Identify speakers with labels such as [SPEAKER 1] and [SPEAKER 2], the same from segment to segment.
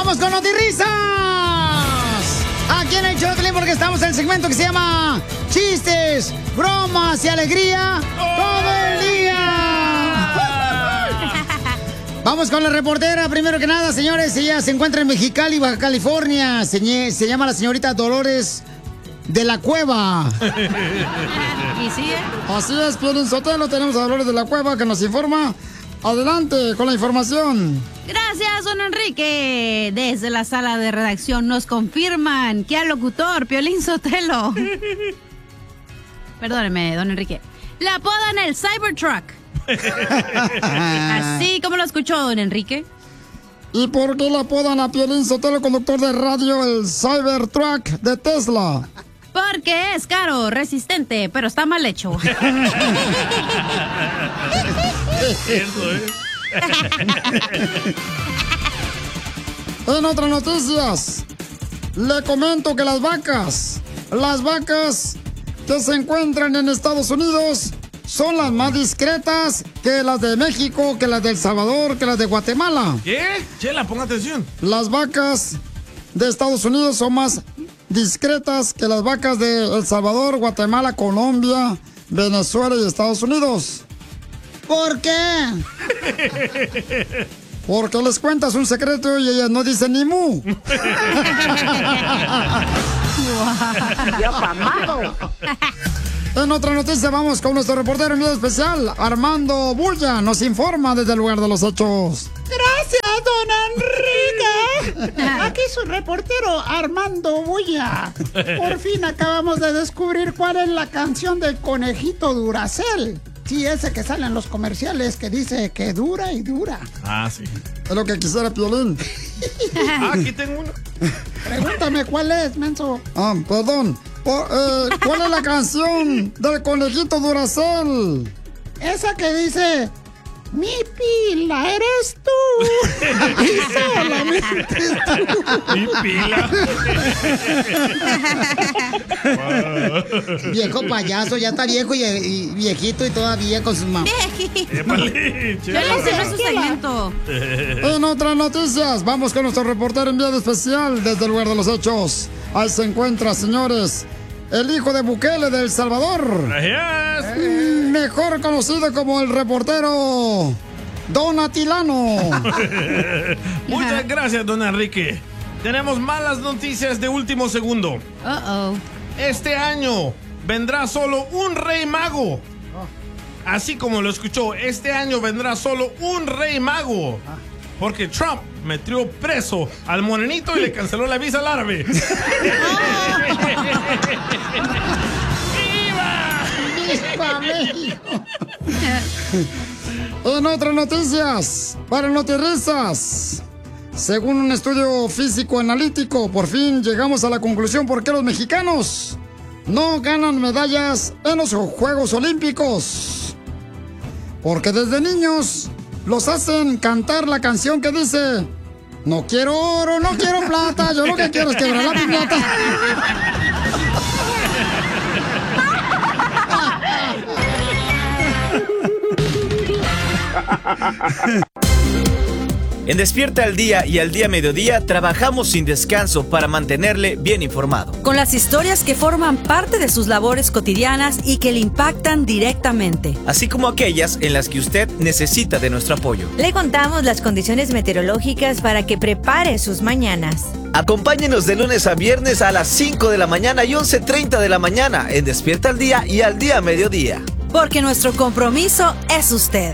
[SPEAKER 1] ¡Vamos con Notirrisas! Aquí en el show de Piolín, porque estamos en el segmento que se llama Chistes, Bromas y Alegría todo el día. Vamos con la reportera, primero que nada, señores. Ella se encuentra en Mexicali, Baja California. Se llama la señorita Dolores de la Cueva.
[SPEAKER 2] ¿Y sí,
[SPEAKER 1] Así es, Piolín Sotelo. Tenemos a Dolores de la Cueva que nos informa. Adelante con la información.
[SPEAKER 2] Gracias, don Enrique. Desde la sala de redacción nos confirman que al locutor Piolín Sotelo, perdóneme, don Enrique, le apodan el Cybertruck. Así como lo escuchó, don Enrique.
[SPEAKER 1] ¿Y por qué le apodan a Piolín Sotelo, conductor de radio, el Cybertruck de Tesla?
[SPEAKER 2] Porque es caro, resistente, pero está mal hecho.
[SPEAKER 3] Es cierto,
[SPEAKER 1] En otras noticias, le comento que las vacas que se encuentran en Estados Unidos son las más discretas que las de México, que las de El Salvador, que las de Guatemala.
[SPEAKER 3] ¿Qué? Chela, ponga atención.
[SPEAKER 1] Las vacas de Estados Unidos son más discretas que las vacas de El Salvador, Guatemala, Colombia, Venezuela y Estados Unidos. ¿Por qué? Porque les cuentas un secreto y ellas no dicen ni mu. En otra noticia vamos con nuestro reportero en video especial, Armando Bulla, nos informa desde el lugar de los hechos.
[SPEAKER 4] Gracias, don Enrique. Aquí su reportero Armando Bulla. Por fin acabamos de descubrir cuál es la canción del conejito Duracell. Sí, ese que sale en los comerciales que dice que dura y dura.
[SPEAKER 3] Ah, sí.
[SPEAKER 1] Es lo que quisiera Piolín.
[SPEAKER 3] Aquí tengo uno.
[SPEAKER 4] Pregúntame cuál es, menso.
[SPEAKER 1] Perdón. ¿Cuál es la canción del conejito Duracell?
[SPEAKER 4] Esa que dice... Mi pila eres tú. Y solamente tú.
[SPEAKER 3] Mi pila.
[SPEAKER 1] Viejo payaso, ya está viejo y viejito y todavía con sus mamás.
[SPEAKER 2] Yo le hice su segmento.
[SPEAKER 1] En otras noticias, vamos con nuestro reportero enviado especial desde el lugar de los hechos. Ahí se encuentra, señores, el hijo de Bukele de El Salvador.
[SPEAKER 3] Gracias.
[SPEAKER 1] Mejor conocido como el reportero Don Atilano.
[SPEAKER 3] Muchas gracias, don Enrique. Tenemos malas noticias de último segundo. Este año vendrá solo un rey mago. Así como lo escuchó, este año vendrá solo un rey mago. Porque Trump metió preso al morenito y le canceló la visa al árabe.
[SPEAKER 1] ¡Viva México! En otras noticias, para Notirrisas, según un estudio físico analítico, por fin llegamos a la conclusión por qué los mexicanos no ganan medallas en los Juegos Olímpicos. Porque desde niños los hacen cantar la canción que dice: no quiero oro, no quiero plata, yo lo que quiero es quebrar la piñata.
[SPEAKER 5] En Despierta al Día y al Día Mediodía trabajamos sin descanso para mantenerle bien informado.
[SPEAKER 6] Con las historias que forman parte de sus labores cotidianas y que le impactan directamente.
[SPEAKER 5] Así como aquellas en las que usted necesita de nuestro apoyo.
[SPEAKER 7] Le contamos las condiciones meteorológicas para que prepare sus mañanas.
[SPEAKER 5] Acompáñenos de lunes a viernes a las 5 de la mañana y 11:30 de la mañana en Despierta al Día y al Día Mediodía.
[SPEAKER 6] Porque nuestro compromiso es usted.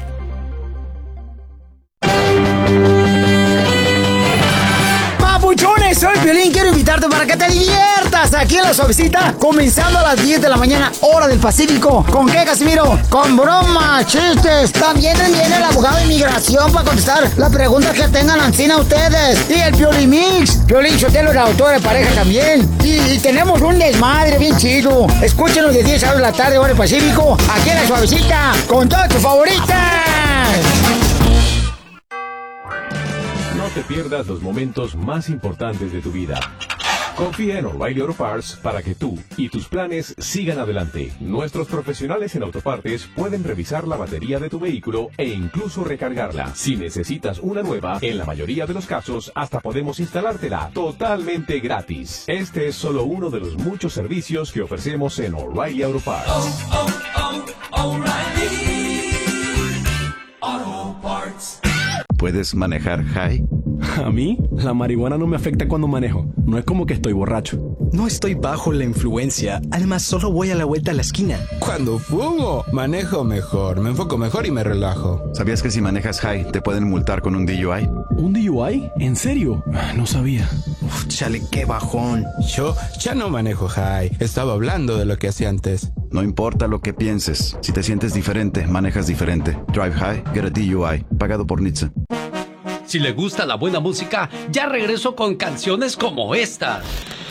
[SPEAKER 1] Papuchones, soy Piolín, quiero invitarte para que te diviertas aquí en La Suavecita, comenzando a las 10 de la mañana, hora del Pacífico. ¿Con qué, Casimiro? Con bromas, chistes. También viene el abogado de inmigración para contestar las preguntas que tengan ancina ustedes. Y el Piolín Mix, Piolín Sotelo, la autora de pareja también. Y tenemos un desmadre bien chido. Escúchenos de 10 a 2 de la tarde, hora del Pacífico, aquí en La Suavecita, con todas tus favoritas.
[SPEAKER 8] No te pierdas los momentos más importantes de tu vida. Confía en O'Reilly Auto Parts para que tú y tus planes sigan adelante. Nuestros profesionales en autopartes pueden revisar la batería de tu vehículo e incluso recargarla. Si necesitas una nueva, en la mayoría de los casos, hasta podemos instalártela totalmente gratis. Este es solo uno de los muchos servicios que ofrecemos en O'Reilly Auto Parts.
[SPEAKER 9] O'Reilly Auto Parts.
[SPEAKER 10] ¿Puedes manejar high?
[SPEAKER 11] A mí, la marihuana no me afecta cuando manejo. No es como que estoy borracho.
[SPEAKER 12] No estoy bajo la influencia. Además, solo voy a la vuelta a la esquina.
[SPEAKER 13] Cuando fumo, manejo mejor, me enfoco mejor y me relajo.
[SPEAKER 10] ¿Sabías que si manejas high te pueden multar con un DUI?
[SPEAKER 11] ¿Un DUI? ¿En serio? No sabía.
[SPEAKER 12] Chale, qué bajón.
[SPEAKER 13] Yo ya no manejo high. Estaba hablando de lo que hacía antes.
[SPEAKER 10] No importa lo que pienses. Si te sientes diferente, manejas diferente. Drive high, get a DUI. Pagado por NHTSA.
[SPEAKER 14] Si le gusta la buena música, ya regreso con canciones como esta.